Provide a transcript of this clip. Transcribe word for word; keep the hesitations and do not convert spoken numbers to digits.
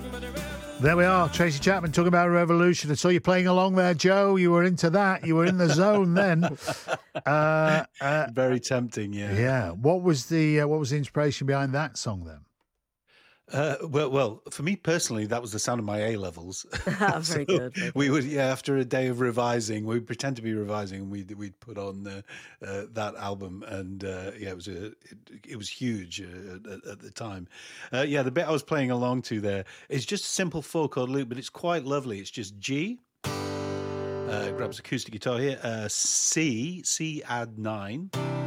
There we are, Tracy Chapman talking about Revolution. I saw you playing along there, Joe. You were into that. You were in the zone then. Uh, uh, Very tempting, yeah. Yeah. What was the uh, what was the inspiration behind that song then? Uh, well, well, for me personally, that was the sound of my A levels. Very So good. Very we good. would, yeah, after a day of revising, we'd pretend to be revising, and we'd we'd put on uh, uh, that album, and uh, yeah, it was a it, it was huge uh, at, at the time. Uh, yeah, the bit I was playing along to there is just a simple four chord loop, but it's quite lovely. It's just G. Uh, grabs acoustic guitar here. Uh, C, C add nine.